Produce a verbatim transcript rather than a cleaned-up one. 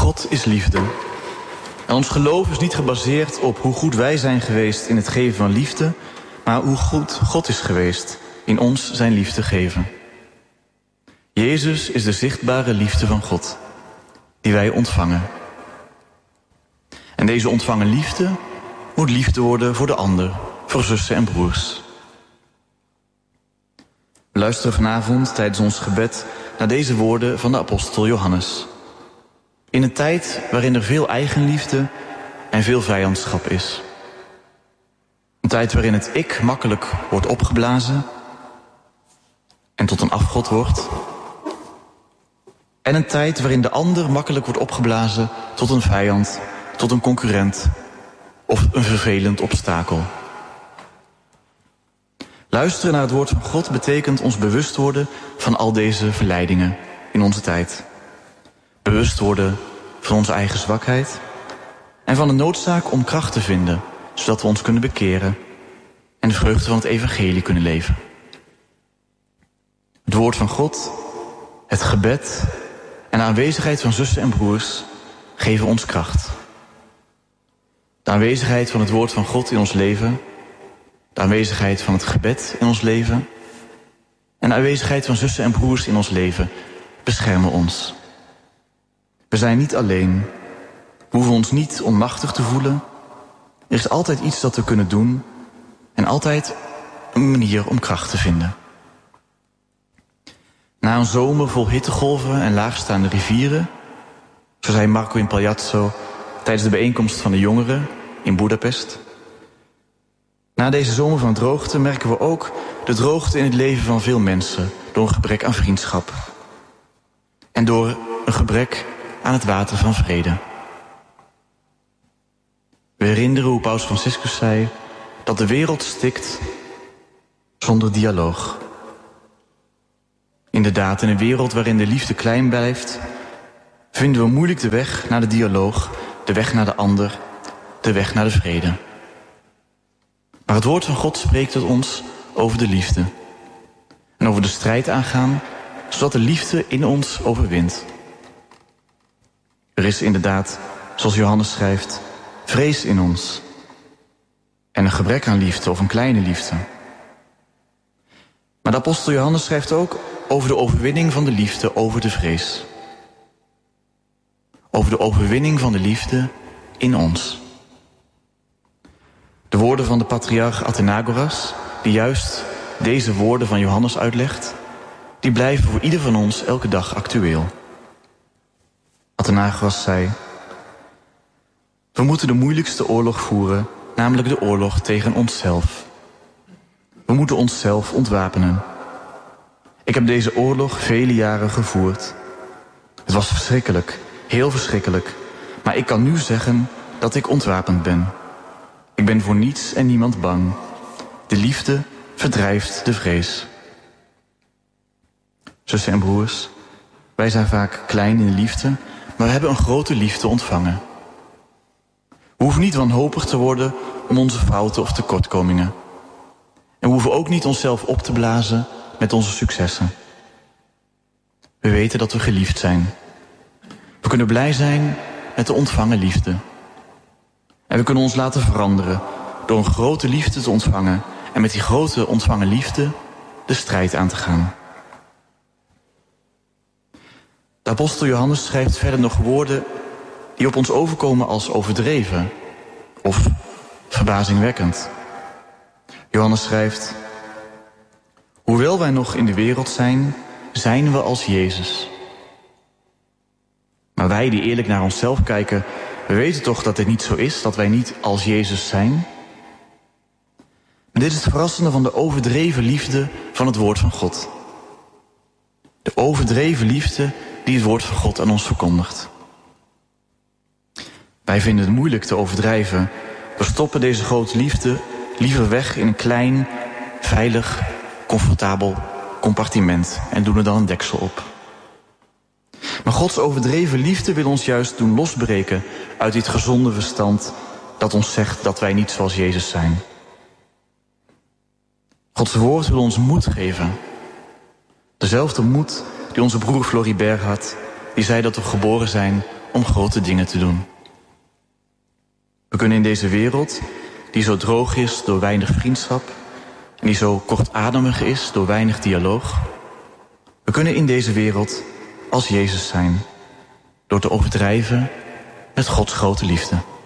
God is liefde. En ons geloof is niet gebaseerd op hoe goed wij zijn geweest in het geven van liefde, maar hoe goed God is geweest in ons zijn liefde geven. Jezus is de zichtbare liefde van God, die wij ontvangen. En deze ontvangen liefde moet liefde worden voor de ander, voor zussen en broers. We luisteren vanavond tijdens ons gebed naar deze woorden van de apostel Johannes. In een tijd waarin er veel eigenliefde en veel vijandschap is. Een tijd waarin het ik makkelijk wordt opgeblazen en tot een afgod wordt. En een tijd waarin de ander makkelijk wordt opgeblazen tot een vijand, tot een concurrent of een vervelend obstakel. Luisteren naar het woord van God betekent ons bewust worden van al deze verleidingen in onze tijd. Bewust worden van onze eigen zwakheid en van de noodzaak om kracht te vinden, zodat we ons kunnen bekeren en de vreugde van het evangelie kunnen leven. Het woord van God, het gebed en de aanwezigheid van zussen en broers geven ons kracht. De aanwezigheid van het woord van God in ons leven, de aanwezigheid van het gebed in ons leven en de aanwezigheid van zussen en broers in ons leven beschermen ons. We zijn niet alleen, we hoeven ons niet onmachtig te voelen. Er is altijd iets dat we kunnen doen en altijd een manier om kracht te vinden. Na een zomer vol hittegolven en laagstaande rivieren, zo zei Marco in Pagliazzo tijdens de bijeenkomst van de jongeren in Budapest. Na deze zomer van droogte merken we ook de droogte in het leven van veel mensen door een gebrek aan vriendschap. En door een gebrek aan het water van vrede. We herinneren hoe Paus Franciscus zei dat de wereld stikt zonder dialoog. Inderdaad, in een wereld waarin de liefde klein blijft, vinden we moeilijk de weg naar de dialoog, de weg naar de ander, de weg naar de vrede. Maar het woord van God spreekt tot ons over de liefde. En over de strijd aangaan, zodat de liefde in ons overwint. Er is inderdaad, zoals Johannes schrijft, vrees in ons. En een gebrek aan liefde of een kleine liefde. Maar de apostel Johannes schrijft ook over de overwinning van de liefde over de vrees. Over de overwinning van de liefde in ons. De woorden van de patriarch Athenagoras, die juist deze woorden van Johannes uitlegt, die blijven voor ieder van ons elke dag actueel. Athenagoras zei: we moeten de moeilijkste oorlog voeren, namelijk de oorlog tegen onszelf. We moeten onszelf ontwapenen. Ik heb deze oorlog vele jaren gevoerd. Het was verschrikkelijk, heel verschrikkelijk, maar ik kan nu zeggen dat ik ontwapend ben. Ik ben voor niets en niemand bang. De liefde verdrijft de vrees. Zussen en broers, wij zijn vaak klein in de liefde, maar we hebben een grote liefde ontvangen. We hoeven niet wanhopig te worden om onze fouten of tekortkomingen. En we hoeven ook niet onszelf op te blazen met onze successen. We weten dat we geliefd zijn. We kunnen blij zijn met de ontvangen liefde. En we kunnen ons laten veranderen door een grote liefde te ontvangen en met die grote ontvangen liefde de strijd aan te gaan. De apostel Johannes schrijft verder nog woorden die op ons overkomen als overdreven of verbazingwekkend. Johannes schrijft: hoewel wij nog in de wereld zijn, zijn we als Jezus. Maar wij die eerlijk naar onszelf kijken, we weten toch dat dit niet zo is, dat wij niet als Jezus zijn. Maar dit is het verrassende van de overdreven liefde van het woord van God. De overdreven liefde die het woord van God aan ons verkondigt. Wij vinden het moeilijk te overdrijven. We stoppen deze grote liefde liever weg in een klein, veilig, comfortabel compartiment en doen er dan een deksel op. Maar Gods overdreven liefde wil ons juist doen losbreken uit dit gezonde verstand dat ons zegt dat wij niet zoals Jezus zijn. Gods woord wil ons moed geven. Dezelfde moed die onze broer Floribert had, die zei dat we geboren zijn om grote dingen te doen. We kunnen in deze wereld, die zo droog is door weinig vriendschap en die zo kortademig is door weinig dialoog, we kunnen in deze wereld als Jezus zijn, door te overdrijven met Gods grote liefde.